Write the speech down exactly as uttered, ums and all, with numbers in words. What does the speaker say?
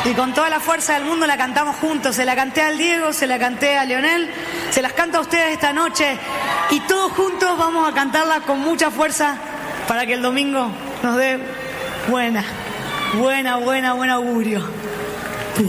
Y con toda la fuerza del mundo la cantamos juntos. Se la canté al Diego, se la canté a Leonel, se las canto a ustedes esta noche. Y todos juntos vamos a cantarla con mucha fuerza para que el domingo nos dé buena, buena, buena, buen augurio.